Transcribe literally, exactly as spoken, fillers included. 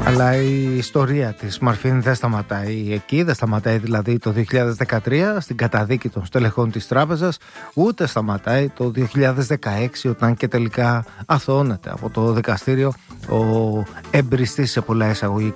Αλλά η ιστορία της Μαρφίν δεν σταματάει εκεί, δεν σταματάει δηλαδή το δύο χιλιάδες δεκατρία στην καταδίκη των στελεχών της τράπεζας, ούτε σταματάει το δύο χιλιάδες δεκαέξι όταν και τελικά αθωώνεται από το δικαστήριο ο εμπριστής σε πολλά εισαγωγικά